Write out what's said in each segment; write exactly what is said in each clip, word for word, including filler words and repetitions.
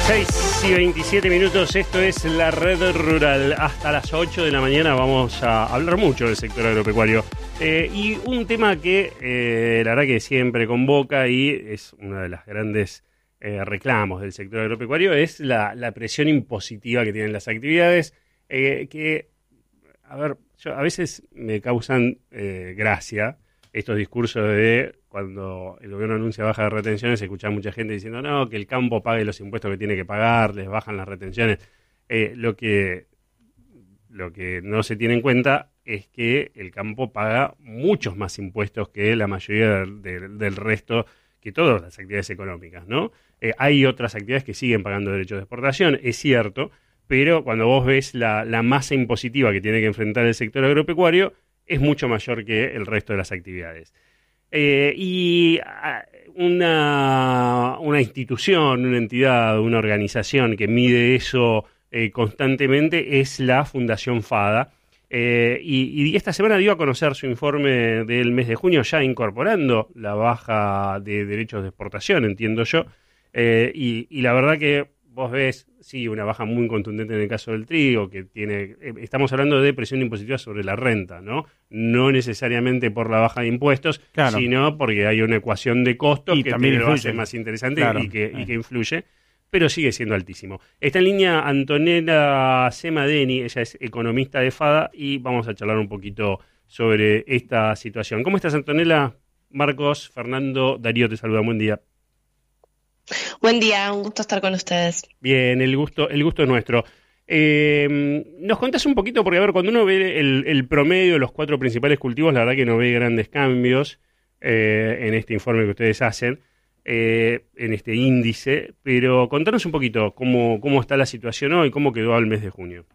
seis y veintisiete minutos, esto es la Red Rural. Hasta las ocho de la mañana vamos a hablar mucho del sector agropecuario. Eh, y un tema que eh, la verdad que siempre convoca y es uno de los grandes eh, reclamos del sector agropecuario es la, la presión impositiva que tienen las actividades eh, que, a ver, yo, a veces me causan eh, gracia estos discursos de cuando el gobierno anuncia baja de retenciones, se escucha mucha gente diciendo no, que el campo pague los impuestos que tiene que pagar, les bajan las retenciones. Eh, lo que lo que no se tiene en cuenta es que el campo paga muchos más impuestos que la mayoría del, del, del resto, que todas las actividades económicas, ¿no? Eh, hay otras actividades que siguen pagando derechos de exportación, es cierto, pero cuando vos ves la, la masa impositiva que tiene que enfrentar el sector agropecuario, es mucho mayor que el resto de las actividades. Eh, y una, una institución, una entidad, una organización que mide eso eh, constantemente es la Fundación FADA. Eh, y, y esta semana dio a conocer su informe del mes de junio, ya incorporando la baja de derechos de exportación, entiendo yo. Eh, y, y la verdad que vos ves, sí, una baja muy contundente en el caso del trigo, que tiene, eh, estamos hablando de presión impositiva sobre la renta, ¿no? No necesariamente por la baja de impuestos, claro, sino porque hay una ecuación de costos y que también lo hace más interesante, claro, y, que, y que influye, pero sigue siendo altísimo. Está en línea Antonella Semadeni, ella es economista de FADA, y vamos a charlar un poquito sobre esta situación. ¿Cómo estás, Antonella? Marcos, Fernando, Darío te saluda, buen día. Buen día, un gusto estar con ustedes. Bien, el gusto, el gusto es nuestro. Eh, ¿Nos contás un poquito? Porque, a ver, cuando uno ve el, el promedio de los cuatro principales cultivos, la verdad que no ve grandes cambios eh, en este informe que ustedes hacen, eh, en este índice, pero contanos un poquito cómo, cómo está la situación hoy, cómo quedó al mes de junio.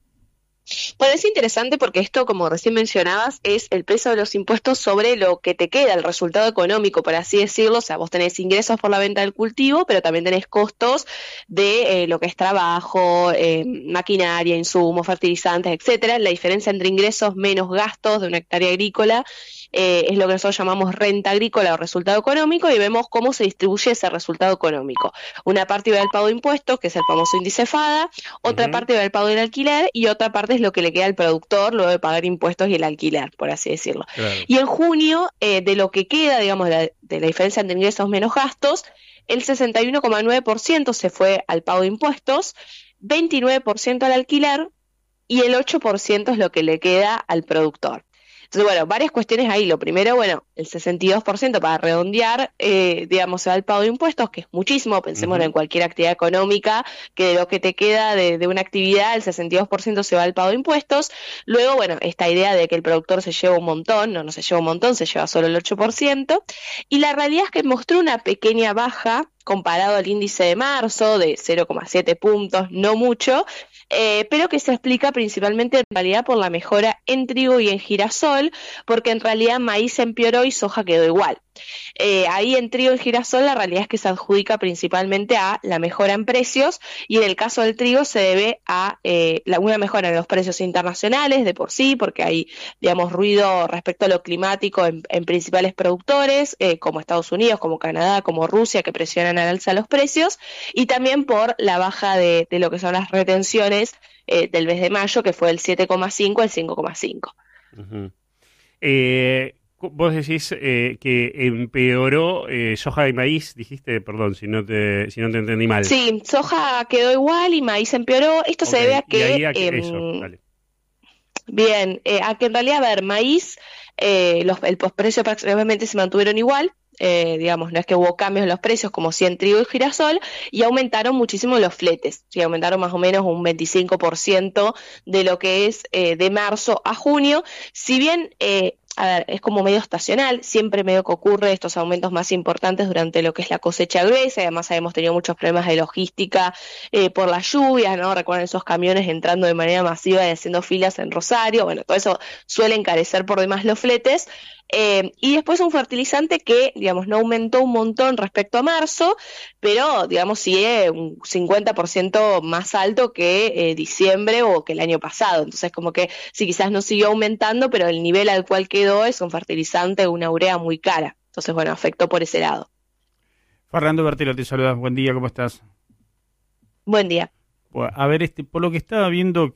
Bueno, es interesante porque esto, como recién mencionabas, es el peso de los impuestos sobre lo que te queda, el resultado económico, por así decirlo. O sea, vos tenés ingresos por la venta del cultivo, pero también tenés costos de eh, lo que es trabajo, eh, maquinaria, insumos, fertilizantes, etcétera. La diferencia entre ingresos menos gastos de una hectárea agrícola eh, es lo que nosotros llamamos renta agrícola o resultado económico, y vemos cómo se distribuye ese resultado económico. Una parte va al pago de impuestos, que es el famoso índice FADA, otra uh-huh. parte va al pago del alquiler y otra parte es lo que le queda al productor luego de pagar impuestos y el alquiler, por así decirlo. Claro. Y en junio, eh, de lo que queda, digamos, de la, de la diferencia entre ingresos menos gastos, el sesenta y uno coma nueve por ciento se fue al pago de impuestos, veintinueve por ciento al alquiler y el ocho por ciento es lo que le queda al productor. Entonces, bueno, varias cuestiones ahí. Lo primero, bueno, el sesenta y dos por ciento para redondear, eh, digamos, se va al pago de impuestos, que es muchísimo. Pensemos uh-huh. en cualquier actividad económica, que de lo que te queda de, de una actividad, el sesenta y dos por ciento se va al pago de impuestos. Luego, bueno, esta idea de que el productor se lleva un montón, no, no se lleva un montón, se lleva solo el ocho por ciento. Y la realidad es que mostró una pequeña baja comparado al índice de marzo de cero coma siete puntos, no mucho, eh, pero que se explica principalmente en realidad por la mejora en trigo y en girasol, porque en realidad maíz empeoró y soja quedó igual. Eh, ahí en trigo y girasol la realidad es que se adjudica principalmente a la mejora en precios, y en el caso del trigo se debe a eh, la, una mejora en los precios internacionales de por sí, porque hay, digamos, ruido respecto a lo climático en, en principales productores, eh, como Estados Unidos, como Canadá, como Rusia, que presionan al alza los precios, y también por la baja de, de lo que son las retenciones eh, del mes de mayo, que fue del siete coma cinco al cinco coma cinco. Uh-huh. Eh... Vos decís eh, que empeoró eh, soja y maíz, dijiste, perdón, si no te si no te entendí mal. Sí, soja quedó igual y maíz empeoró. Esto okay. se debe a que... Y ahí a que eh, eso, dale. Bien, eh, a que en realidad, a ver, maíz, eh, los, el precio prácticamente se mantuvieron igual. Eh, digamos, no es que hubo cambios en los precios como si en trigo y girasol, y aumentaron muchísimo los fletes, sí, aumentaron más o menos un veinticinco por ciento de lo que es eh, de marzo a junio. Si bien eh, a ver, es como medio estacional, siempre medio que ocurre estos aumentos más importantes durante lo que es la cosecha gruesa, y además hemos tenido muchos problemas de logística eh, por las lluvias, ¿no? Recuerden esos camiones entrando de manera masiva y haciendo filas en Rosario, bueno, todo eso suele encarecer por demás los fletes. Eh, y después un fertilizante que, digamos, no aumentó un montón respecto a marzo, pero, digamos, sigue un cincuenta por ciento más alto que eh, diciembre o que el año pasado. Entonces, como que sí, quizás no siguió aumentando, pero el nivel al cual quedó es un fertilizante, una urea muy cara. Entonces, bueno, afectó por ese lado. Fernando Bertelo te saluda. Buen día, ¿cómo estás? Buen día. A ver, este, por lo que estaba viendo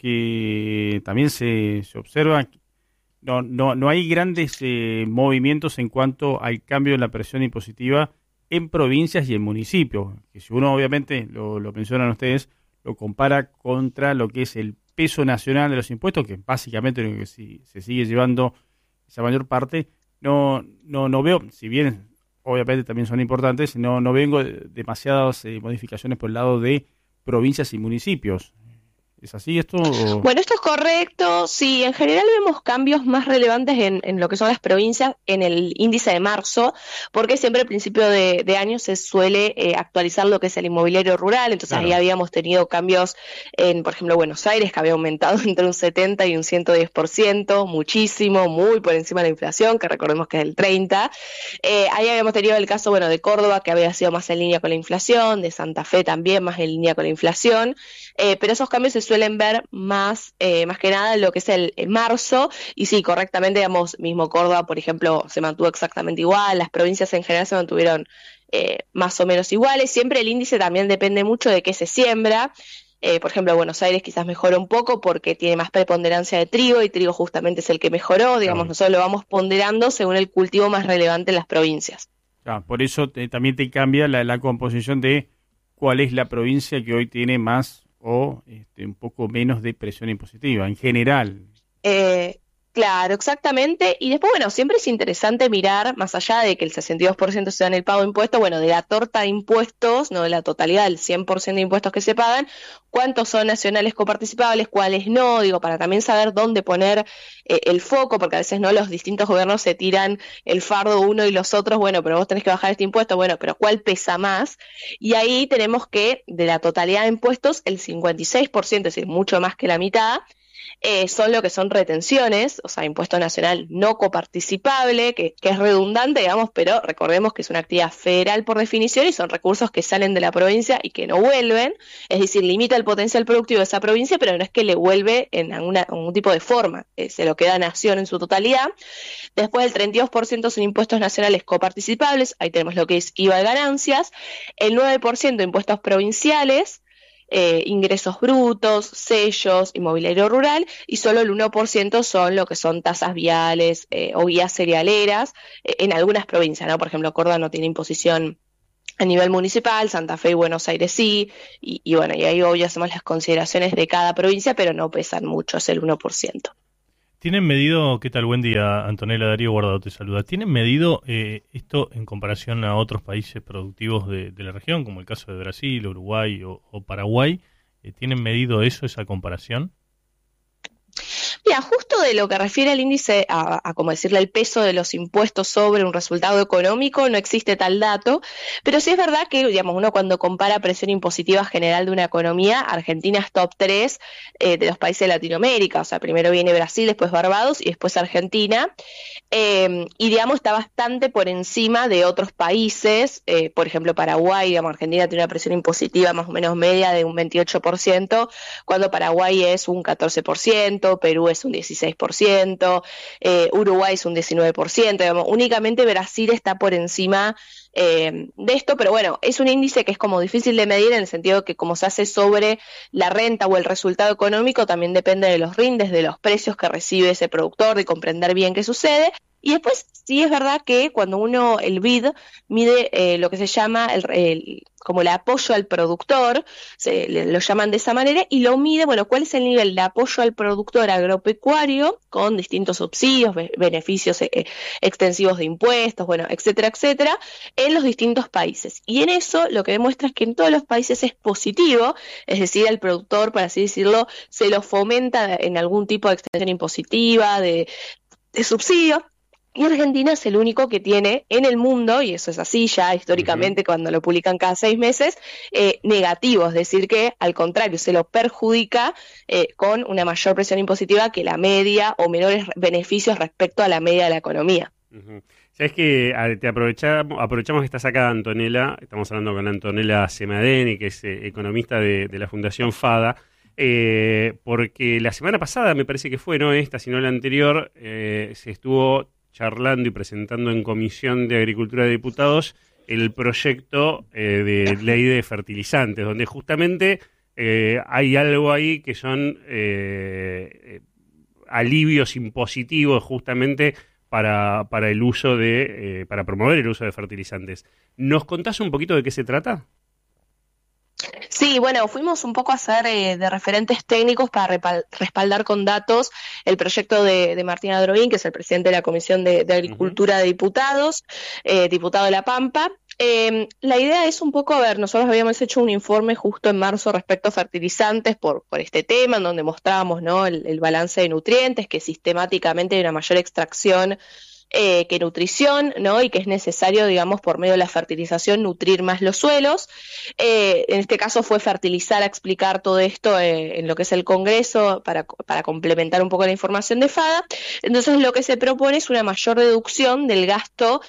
que también se, se observa, no, no, no hay grandes eh, movimientos en cuanto al cambio de la presión impositiva en provincias y en municipios, que si uno obviamente, lo, lo mencionan ustedes, lo compara contra lo que es el peso nacional de los impuestos, que básicamente lo que si, se sigue llevando esa mayor parte, no, no, no veo, si bien obviamente también son importantes, no, no vengo de, demasiadas eh, modificaciones por el lado de provincias y municipios. ¿Es así esto? O... Bueno, esto es correcto. Sí, en general vemos cambios más relevantes en, en lo que son las provincias en el índice de marzo, porque siempre al principio de, de año se suele eh, actualizar lo que es el inmobiliario rural. Entonces claro, ahí habíamos tenido cambios en, por ejemplo, Buenos Aires, que había aumentado entre un setenta y un ciento diez por ciento, muchísimo, muy por encima de la inflación, que recordemos que es el treinta. Eh, ahí habíamos tenido el caso, bueno, de Córdoba, que había sido más en línea con la inflación, de Santa Fe también más en línea con la inflación, eh, pero esos cambios se suelen ver más, eh, más que nada en lo que es el, el marzo, y sí, correctamente, digamos, mismo Córdoba, por ejemplo, se mantuvo exactamente igual, las provincias en general se mantuvieron eh, más o menos iguales. Siempre el índice también depende mucho de qué se siembra. Eh, por ejemplo, Buenos Aires quizás mejoró un poco porque tiene más preponderancia de trigo, y trigo justamente es el que mejoró, digamos, claro, nosotros lo vamos ponderando según el cultivo más relevante en las provincias. Ah, por eso te, también te cambia la, la composición de cuál es la provincia que hoy tiene más o este, un poco menos de presión impositiva, en general. Eh, claro, exactamente. Y después, bueno, siempre es interesante mirar, más allá de que el sesenta y dos por ciento sea en el pago de impuestos, bueno, de la torta de impuestos, no de la totalidad del cien por ciento de impuestos que se pagan, cuántos son nacionales coparticipables, cuáles no, digo, para también saber dónde poner eh, el foco, porque a veces no los distintos gobiernos se tiran el fardo uno y los otros, bueno, pero vos tenés que bajar este impuesto, bueno, pero ¿cuál pesa más? Y ahí tenemos que, de la totalidad de impuestos, el cincuenta y seis por ciento, es decir, mucho más que la mitad, Eh, son lo que son retenciones, o sea, impuesto nacional no coparticipable, que, que es redundante, digamos, pero recordemos que es una actividad federal por definición y son recursos que salen de la provincia y que no vuelven, es decir, limita el potencial productivo de esa provincia, pero no es que le vuelve en alguna, algún tipo de forma, eh, se lo queda a nación en su totalidad. Después el treinta y dos por ciento son impuestos nacionales coparticipables, ahí tenemos lo que es I V A de ganancias, el nueve por ciento impuestos provinciales, Eh, ingresos brutos, sellos, inmobiliario rural, y solo el uno por ciento son lo que son tasas viales eh, o guías cerealeras eh, en algunas provincias, ¿no? Por ejemplo, Córdoba no tiene imposición a nivel municipal, Santa Fe y Buenos Aires sí, y, y bueno, y ahí hoy hacemos las consideraciones de cada provincia, pero no pesan mucho, es el uno por ciento. ¿Tienen medido, qué tal, buen día, Antonella, Darío Guardado te saluda, ¿tienen medido eh, esto en comparación a otros países productivos de, de la región, como el caso de Brasil, Uruguay o, o Paraguay? Eh, ¿Tienen medido eso, esa comparación? Mira, justo de lo que refiere al índice, a, a como decirle, el peso de los impuestos sobre un resultado económico, no existe tal dato, pero sí es verdad que, digamos, uno cuando compara presión impositiva general de una economía, Argentina es top tres eh, de los países de Latinoamérica, o sea, primero viene Brasil, después Barbados y después Argentina, eh, y digamos está bastante por encima de otros países, eh, por ejemplo Paraguay, digamos, Argentina tiene una presión impositiva más o menos media de un veintiocho por ciento, cuando Paraguay es un catorce por ciento, Perú es un dieciséis por ciento, eh, Uruguay es un diecinueve por ciento, digamos, únicamente Brasil está por encima eh, de esto, pero bueno, es un índice que es como difícil de medir en el sentido que como se hace sobre la renta o el resultado económico, también depende de los rindes, de los precios que recibe ese productor, de comprender bien qué sucede. Y después sí es verdad que cuando uno, el B I D, mide eh, lo que se llama el, el, como el apoyo al productor, se, le, lo llaman de esa manera, y lo mide, bueno, cuál es el nivel de apoyo al productor agropecuario con distintos subsidios, be- beneficios eh, extensivos de impuestos, bueno, etcétera, etcétera, en los distintos países. Y en eso lo que demuestra es que en todos los países es positivo, es decir, al productor, por así decirlo, se lo fomenta en algún tipo de extensión impositiva, de, de subsidio. Y Argentina es el único que tiene en el mundo, y eso es así ya históricamente, uh-huh, cuando lo publican cada seis meses, eh, negativo, es decir que al contrario, se lo perjudica eh, con una mayor presión impositiva que la media o menores beneficios respecto a la media de la economía. Uh-huh. Sabes que te aprovechamos, aprovechamos que estás acá, Antonella, estamos hablando con Antonella Semadeni, que es eh, economista de, de la Fundación FADA, eh, porque la semana pasada, me parece que fue, no esta, sino la anterior, eh, se estuvo charlando y presentando en Comisión de Agricultura de Diputados el proyecto eh, de ley de fertilizantes, donde justamente eh, hay algo ahí que son eh, alivios impositivos justamente para, para el uso de, eh, para promover el uso de fertilizantes. ¿Nos contás un poquito de qué se trata? Sí, bueno, fuimos un poco a ser eh, de referentes técnicos para respaldar con datos el proyecto de, de Martín Adrovín, que es el presidente de la Comisión de, de Agricultura uh-huh. de Diputados, eh, diputado de La Pampa. Eh, la idea es un poco, a ver, nosotros habíamos hecho un informe justo en marzo respecto a fertilizantes por, por este tema, en donde mostrábamos, ¿no?, el, el balance de nutrientes, que sistemáticamente hay una mayor extracción Eh, que nutrición, ¿no? Y que es necesario, digamos, por medio de la fertilización, nutrir más los suelos. Eh, en este caso fue fertilizar a explicar todo esto eh, en lo que es el Congreso para, para complementar un poco la información de FADA. Entonces lo que se propone es una mayor reducción del gasto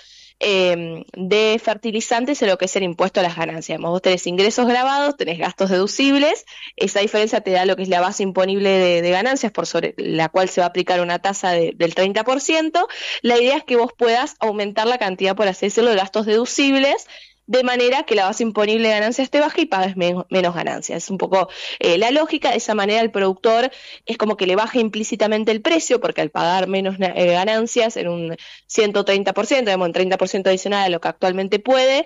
Eh, de fertilizantes en lo que es el impuesto a las ganancias. Vos tenés ingresos grabados, tenés gastos deducibles, esa diferencia te da lo que es la base imponible de, de ganancias, por sobre la cual se va a aplicar una tasa de, del treinta por ciento. La idea es que vos puedas aumentar la cantidad, por así decirlo, de gastos deducibles, de manera que la base imponible de ganancias te baje y pagues men- menos ganancias. Es un poco eh, la lógica. De esa manera el productor es como que le baja implícitamente el precio, porque al pagar menos eh, ganancias en un ciento treinta por ciento, digamos, en treinta por ciento adicional a lo que actualmente puede,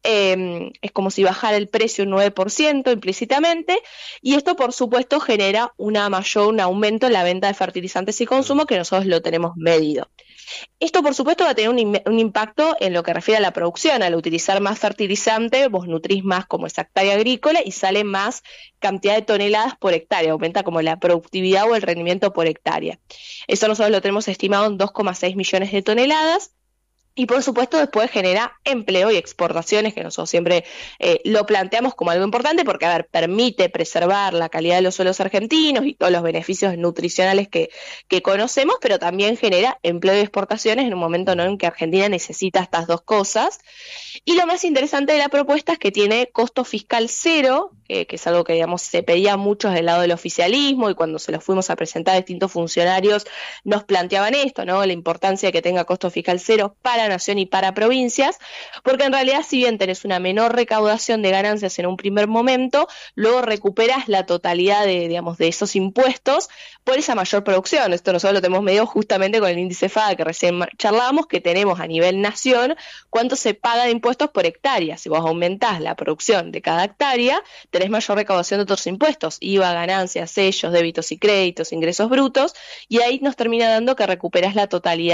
eh, es como si bajara el precio un nueve por ciento implícitamente, y esto por supuesto genera una mayor, un aumento en la venta de fertilizantes y consumo, que nosotros lo tenemos medido. Esto, por supuesto, va a tener un, un impacto en lo que refiere a la producción. Al utilizar más fertilizante, vos nutrís más como esa hectárea agrícola y sale más cantidad de toneladas por hectárea, aumenta como la productividad o el rendimiento por hectárea. Eso nosotros lo tenemos estimado en dos coma seis millones de toneladas. Y por supuesto después genera empleo y exportaciones, que nosotros siempre eh, lo planteamos como algo importante porque, a ver, permite preservar la calidad de los suelos argentinos y todos los beneficios nutricionales que, que conocemos, pero también genera empleo y exportaciones en un momento, ¿no?, en que Argentina necesita estas dos cosas. Y lo más interesante de la propuesta es que tiene costo fiscal cero, eh, que es algo que, digamos, se pedía mucho del lado del oficialismo, y cuando se los fuimos a presentar a distintos funcionarios nos planteaban esto, ¿no?, la importancia de que tenga costo fiscal cero para nación y para provincias, porque en realidad, si bien tenés una menor recaudación de ganancias en un primer momento, luego recuperas la totalidad de, digamos, de esos impuestos por esa mayor producción. Esto nosotros lo tenemos medido justamente con el índice FADA que recién charlábamos, que tenemos a nivel nación cuánto se paga de impuestos por hectárea. Si vos aumentás la producción de cada hectárea, tenés mayor recaudación de otros impuestos, I V A, ganancias, sellos, débitos y créditos, ingresos brutos, y ahí nos termina dando que recuperás la totalidad